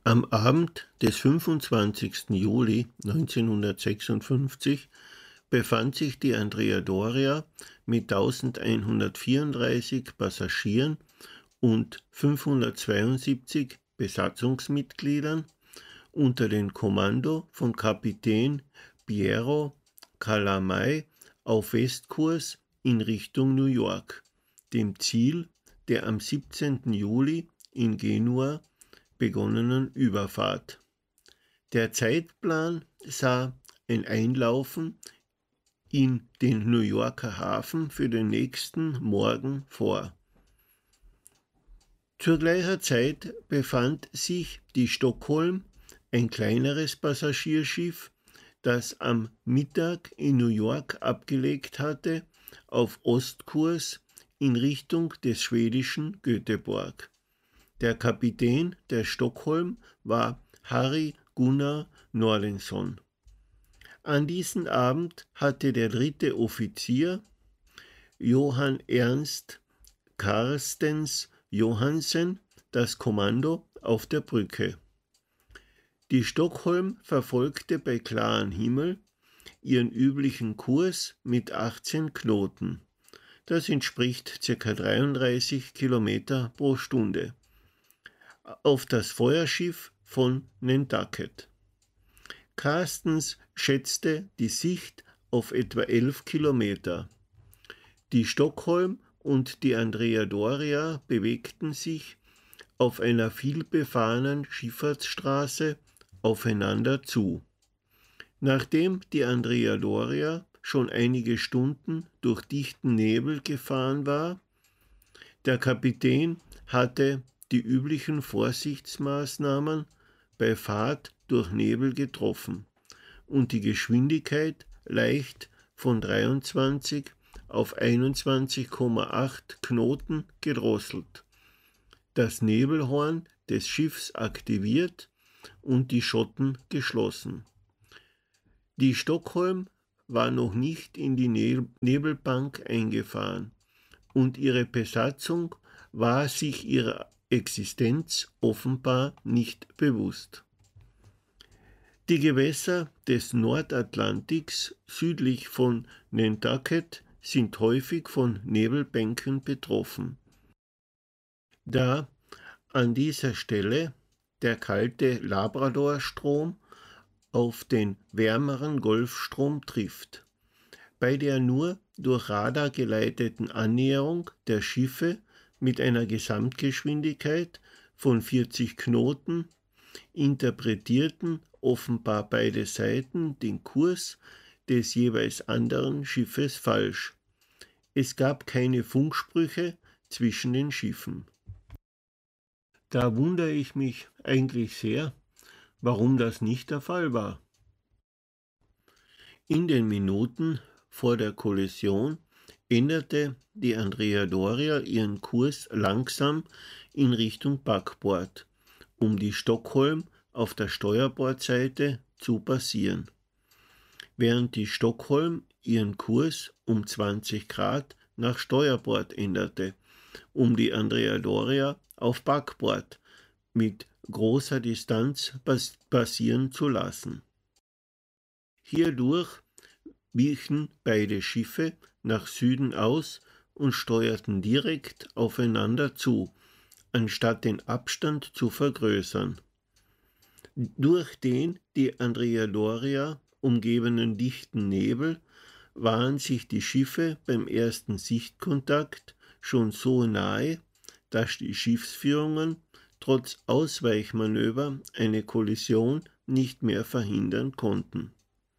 Am Abend des 25. Juli 1956 befand sich die Andrea Doria mit 1134 Passagieren und 572 Besatzungsmitgliedern unter dem Kommando von Kapitän Piero Calamai auf Westkurs in Richtung New York, dem Ziel der am 17. Juli in Genua begonnenen Überfahrt. Der Zeitplan sah ein Einlaufen in den New Yorker Hafen für den nächsten Morgen vor. Zur gleichen Zeit befand sich die Stockholm, ein kleineres Passagierschiff, das am Mittag in New York abgelegt hatte, auf Ostkurs in Richtung des schwedischen Göteborg. Der Kapitän der Stockholm war Harry Gunnar Nordenson. An diesem Abend hatte der 3. Offizier Johann Ernst Carstens Johansen das Kommando auf der Brücke. Die Stockholm verfolgte bei klarem Himmel ihren üblichen Kurs mit 18 Knoten. Das entspricht ca. 33 Kilometer pro Stunde. Auf das Feuerschiff von Nantucket. Carstens schätzte die Sicht auf etwa 11 Kilometer. Die Stockholm und die Andrea Doria bewegten sich auf einer vielbefahrenen Schifffahrtsstraße aufeinander zu. Nachdem die Andrea Doria schon einige Stunden durch dichten Nebel gefahren war, der Kapitän hatte die üblichen Vorsichtsmaßnahmen bei Fahrt durch Nebel getroffen und die Geschwindigkeit leicht von 23 auf 21,8 Knoten gedrosselt, das Nebelhorn des Schiffs aktiviert und die Schotten geschlossen. Die Stockholm war noch nicht in die Nebelbank eingefahren und ihre Besatzung war sich ihrer Existenz offenbar nicht bewusst. Die Gewässer des Nordatlantiks südlich von Nantucket sind häufig von Nebelbänken betroffen. Da an dieser Stelle der kalte Labradorstrom auf den wärmeren Golfstrom trifft, bei der nur durch Radar geleiteten Annäherung der Schiffe mit einer Gesamtgeschwindigkeit von 40 Knoten interpretierten offenbar beide Seiten den Kurs des jeweils anderen Schiffes falsch. Es gab keine Funksprüche zwischen den Schiffen. Da wundere ich mich eigentlich sehr, warum das nicht der Fall war. In den Minuten vor der Kollision änderte die Andrea Doria ihren Kurs langsam in Richtung Backbord, um die Stockholm auf der Steuerbordseite zu passieren, während die Stockholm ihren Kurs um 20 Grad nach Steuerbord änderte, um die Andrea Doria auf Backbord mit großer Distanz passieren zu lassen. Hierdurch wichen beide Schiffe nach Süden aus und steuerten direkt aufeinander zu, anstatt den Abstand zu vergrößern. Durch den die Andrea Doria umgebenen dichten Nebel waren sich die Schiffe beim ersten Sichtkontakt schon so nahe, dass die Schiffsführungen trotz Ausweichmanöver eine Kollision nicht mehr verhindern konnten.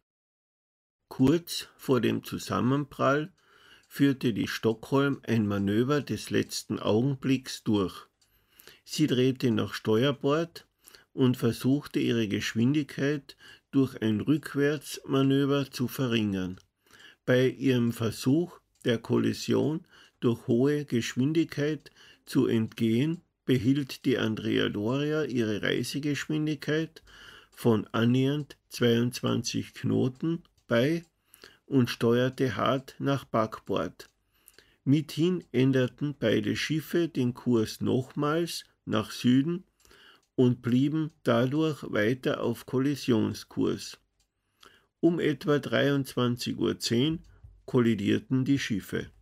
Kurz vor dem Zusammenprall führte die Stockholm ein Manöver des letzten Augenblicks durch. Sie drehte nach Steuerbord und versuchte ihre Geschwindigkeit durch ein Rückwärtsmanöver zu verringern. Bei ihrem Versuch der Kollision durch hohe Geschwindigkeit zu entgehen, behielt die Andrea Doria ihre Reisegeschwindigkeit von annähernd 22 Knoten bei und steuerte hart nach Backbord. Mithin änderten beide Schiffe den Kurs nochmals nach Süden und blieben dadurch weiter auf Kollisionskurs. Um etwa 23:10 Uhr kollidierten die Schiffe.